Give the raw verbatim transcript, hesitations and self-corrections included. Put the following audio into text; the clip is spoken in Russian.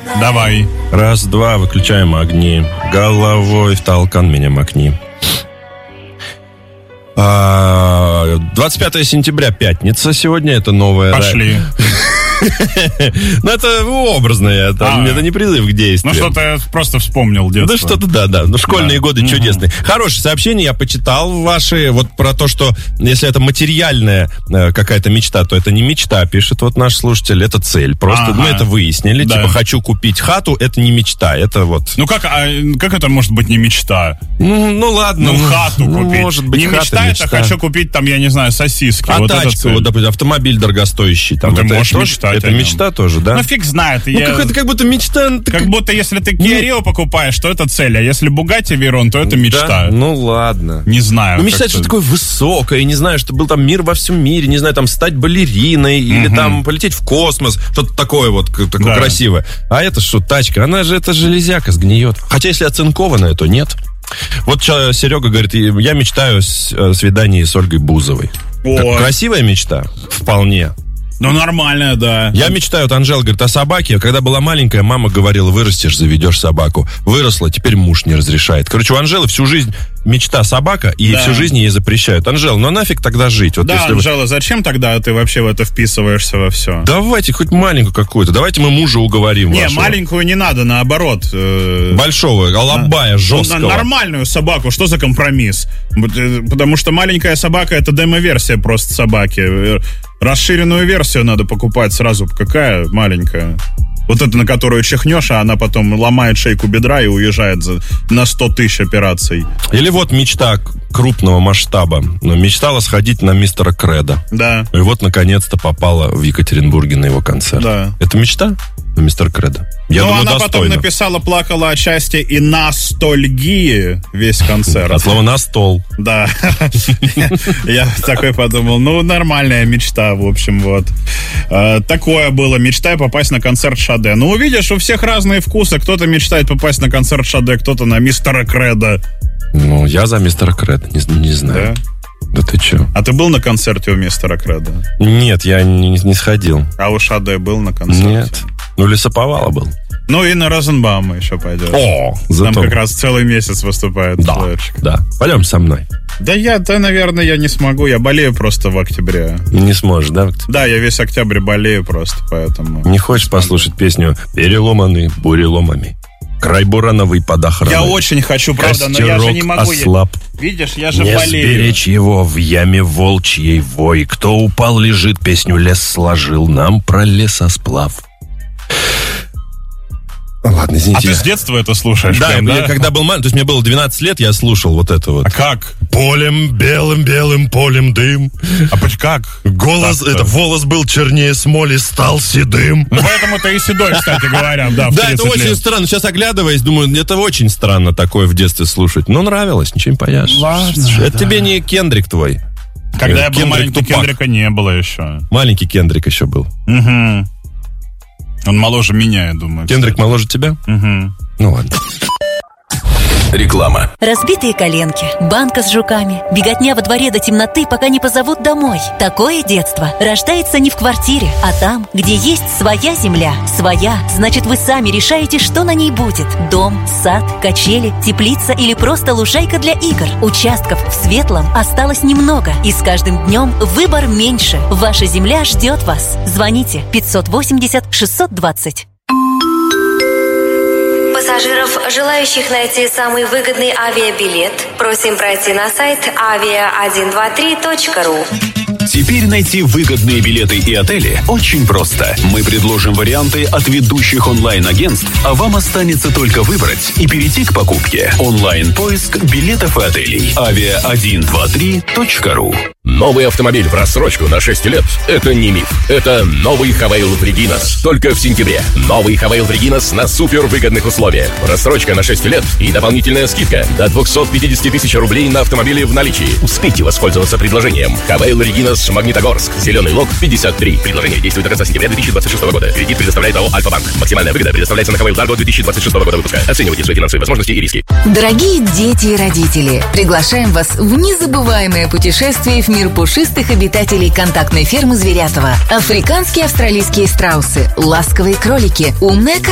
Давай. Раз, два, выключаем огни. Головой в толкан меня макни. двадцать пятое сентября, пятница сегодня, это новая... Пошли. Ну, это образно, это не призыв к действию. Ну, что-то я просто вспомнил детство. Да что-то, да, да. Ну, школьные годы чудесные. Хорошее сообщение, я почитал ваши, вот про то, что если это материальная какая-то мечта, то это не мечта, пишет вот наш слушатель, это цель. Просто мы это выяснили, типа, хочу купить хату, это не мечта, это вот... Ну, как, как это может быть не мечта? Ну, ладно. Ну, хату купить. Может быть, не мечта, это хочу купить, там, я не знаю, сосиски. А тачку, вот, допустим, автомобиль дорогостоящий. Ты можешь мечтать. Это мечта тоже, да? Ну, фиг знает. Ну, я... какой-то как будто мечта... Как будто если ты Kia Rio покупаешь, то это цель, а если Bugatti Veyron, то это мечта. Да? Ну, ладно. Не знаю. Ну, мечтать, что такое высокое, не знаю, что был там мир во всем мире, не знаю, там стать балериной uh-huh. или там полететь в космос, что-то такое вот, такое да. красивое. А это что, тачка? Она же, это железяка сгниет. Хотя, если оцинкованная, то нет. Вот Серега говорит, я мечтаю о свидании с Ольгой Бузовой. Красивая мечта? Вполне. Ну, нормально, да. Я мечтаю, вот Анжела говорит, о собаке. Когда была маленькая, мама говорила, вырастешь, заведешь собаку. Выросла, теперь муж не разрешает. Короче, у Анжелы всю жизнь мечта собака, и да. всю жизнь ей запрещают. Анжела, ну нафиг тогда жить? Вот да, если Анжела, вы... зачем тогда ты вообще в это вписываешься во все? Давайте хоть маленькую какую-то. Давайте мы мужа уговорим. Не, вашего. маленькую не надо, наоборот. Большого, алабая, жесткого. Ну, нормальную собаку, что за компромисс? Потому что маленькая собака — это демо-версия просто собаки. Расширенную версию надо покупать сразу. Какая маленькая? Вот это, на которую чихнешь, а она потом ломает шейку бедра и уезжает за, на сто тысяч операций. Или вот мечта крупного масштаба. Ну, мечтала сходить на мистера Кредо. Да. И вот, наконец-то, попала в Екатеринбурге на его концерт. Да. Это мечта? Мистер Кредо. Я ну, думаю, она достойно. Потом написала, плакала от счастья и ностальгии весь концерт. От слова «на стол». Да. Я такой подумал, ну, нормальная мечта, в общем, вот. Такое было, мечтай попасть на концерт Шаде. Ну, увидишь, у всех разные вкусы. Кто-то мечтает попасть на концерт Шаде, кто-то на мистера Кредо. Ну, я за мистера Кредо, не, не знаю. Да? Да ты че? А ты был на концерте у мистера Кредо? Нет, я не, не сходил. А у Шаде был на концерте? Нет. Ну, Лесоповала был. Ну, и на Розенбаума еще пойдешь. О, зато... Там как раз целый месяц выступает. Да, человечек. Да. Пойдем со мной. Да я, да, наверное, я не смогу. Я болею просто в октябре. Не сможешь, да? Да, я весь октябрь болею просто, поэтому... Не хочешь послушать песню «Переломанный буреломами»? Край бурановый под охраной. Я очень хочу, правда, Костерок но я же не могу. Ослаб. Видишь, я же не болею. Не сберечь его в яме волчьей вой. Кто упал, лежит, песню лес сложил. Нам про лесосплав. Ладно, извините. А ты с детства это слушаешь? Да, прям, я, да? когда был маленький, то есть мне было двенадцать лет, я слушал вот это вот. А как? Полем белым, белым полем дым. А как? Голос, Так-то. это волос был чернее смоли, стал седым. Ну, поэтому ты и седой, кстати говоря, да, в Да, это очень лет. странно. Сейчас оглядываясь, думаю, это очень странно такое в детстве слушать. Но нравилось, ничего не поешь. Ладно, Это да. тебе не Кендрик твой. Когда я был Кендрик маленький, Тупак. Кендрика не было еще. Маленький Кендрик еще был. Угу. Он моложе меня, я думаю. Кендрик моложе тебя? Угу. Ну ладно. Реклама. Разбитые коленки, банка с жуками, беготня во дворе до темноты, пока не позовут домой. Такое детство рождается не в квартире, а там, где есть своя земля. Своя, значит, вы сами решаете, что на ней будет. Дом, сад, качели, теплица или просто лужайка для игр. Участков в Светлом осталось немного, и с каждым днем выбор меньше. Ваша земля ждет вас. Звоните пятьсот восемьдесят шестьсот двадцать. Пассажиров, желающих найти самый выгодный авиабилет, просим пройти на сайт авиа один два три точка ру. Теперь найти выгодные билеты и отели очень просто. Мы предложим варианты от ведущих онлайн-агентств, а вам останется только выбрать и перейти к покупке. Онлайн-поиск билетов и отелей. авиа один два три точка ру. Новый автомобиль в рассрочку на шесть лет – это не миф. Это новый Хавейл Вригинос. Только в сентябре. Новый Хавейл Вригинос на супервыгодных условиях. Рассрочка на шесть лет и дополнительная скидка до двести пятьдесят тысяч рублей на автомобили в наличии. Успейте воспользоваться предложением. Хавейл Вригинос, Магнитогорск, Зеленый Лог, пятьдесят три. Предложение действует до конца сентября две тысячи двадцать шестого года. Кредит предоставляет АО «Альфа-Банк». Максимальная выгода предоставляется на Хавейл Дарго две тысячи двадцать шестого года выпуска. Оценивайте свои финансовые возможности и риски. Дорогие дети и родители, приглашаем вас в незабываемое путешествие в мир пушистых обитателей контактной фермы Зверятова. Африканские австралийские страусы, ласковые кролики, умная